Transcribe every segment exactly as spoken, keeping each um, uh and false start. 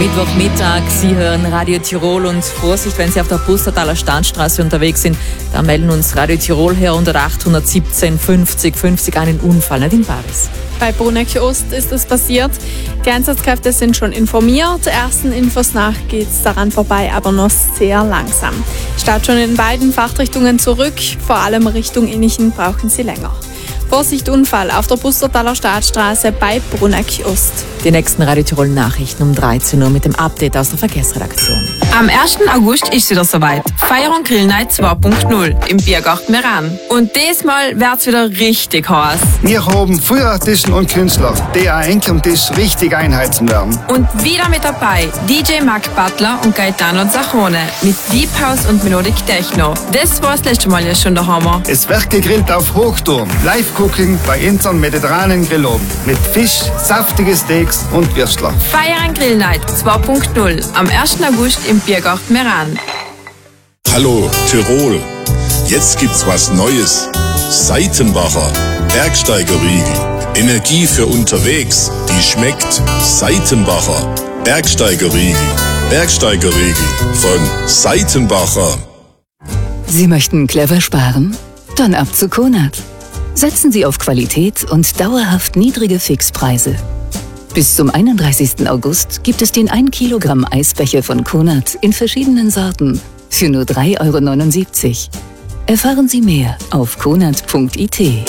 Mittwochmittag, Sie hören Radio Tirol und Vorsicht, wenn Sie auf der Pustertaler Standstraße unterwegs sind, da melden uns Radio Tirol her unter acht siebzehn fünfzig fünfzig einen Unfall, nicht in Paris. Bei Bruneck Ost ist es passiert. Die Einsatzkräfte sind schon informiert. Ersten Infos nach geht es daran vorbei, aber noch sehr langsam. Statt schon in beiden Fahrtrichtungen zurück, vor allem Richtung Innichen brauchen sie länger. Vorsicht, Unfall auf der Pustertaler Stadtstraße bei Bruneck Ost. Die nächsten Radio Tirol Nachrichten um dreizehn Uhr mit dem Update aus der Verkehrsredaktion. Am ersten August ist wieder soweit. Feier und Grill Night zwei Punkt null im Biergarten Meran. Und diesmal wird's wieder richtig heiß. Wir haben viele Artisten und Künstler, die auch eng am Tisch richtig einheizen werden. Und wieder mit dabei D J Mark Butler und Gaetano Zachone mit Deep House und Melodic Techno. Das war das letzte Mal ja schon der Hammer. Es wird gegrillt auf Hochturm. Live-Cooking bei unseren mediterranen Grillabend. Mit Fisch, saftige Steaks und Würstler. Feier und Grill Night zwei Punkt null am ersten August im Biergarten Meran. Hallo Tirol, jetzt gibt's was Neues. Seitenbacher Bergsteigerriegel. Energie für unterwegs, die schmeckt. Seitenbacher Bergsteigerriegel. Bergsteigerriegel von Seitenbacher. Sie möchten clever sparen? Dann ab zu Konad. Setzen Sie auf Qualität und dauerhaft niedrige Fixpreise. Bis zum einunddreißigsten August gibt es den ein Kilogramm Eisbecher von Konad in verschiedenen Sorten für nur drei Euro neunundsiebzig. Erfahren Sie mehr auf konad punkt i t.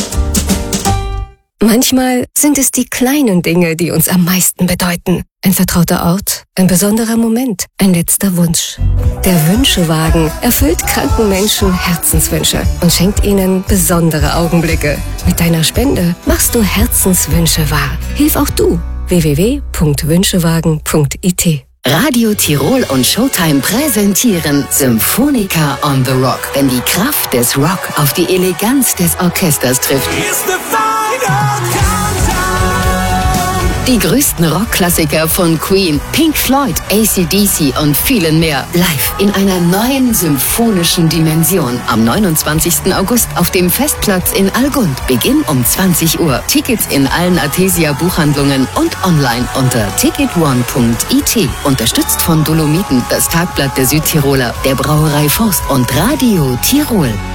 Manchmal sind es die kleinen Dinge, die uns am meisten bedeuten. Ein vertrauter Ort, ein besonderer Moment, ein letzter Wunsch. Der Wünschewagen erfüllt kranken Menschen Herzenswünsche und schenkt ihnen besondere Augenblicke. Mit deiner Spende machst du Herzenswünsche wahr. Hilf auch du. w w w punkt wünschewagen punkt i t. Radio Tirol und Showtime präsentieren Symphonica on the Rock, wenn die Kraft des Rock auf die Eleganz des Orchesters trifft. Die größten Rockklassiker von Queen, Pink Floyd, A C D C und vielen mehr live in einer neuen symphonischen Dimension. Am neunundzwanzigsten August auf dem Festplatz in Algund. Beginn um zwanzig Uhr. Tickets in allen Athesia Buchhandlungen und online unter ticket one punkt i t. Unterstützt von Dolomiten, das Tagblatt der Südtiroler, der Brauerei Forst und Radio Tirol.